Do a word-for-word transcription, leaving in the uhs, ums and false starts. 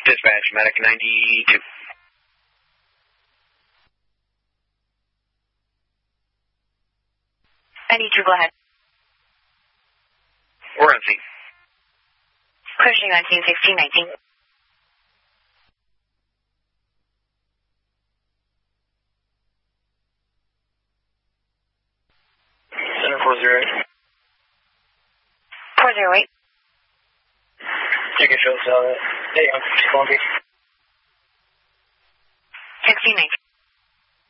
Dispatch, Medic ninety-two. ninety-two, go ahead. We're on scene. Pushing on scene sixteen nineteen. Center four zero eight. four zero eight. You can show us how that. Hey, I'm Columbia. sixteen nineteen.